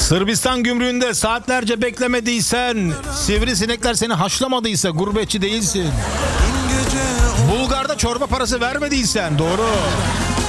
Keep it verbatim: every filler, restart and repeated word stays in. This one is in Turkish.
Sırbistan gümrüğünde saatlerce beklemediysen, sivrisinekler seni haşlamadıysa gurbetçi değilsin. Bulgar'da çorba parası vermediysen doğru.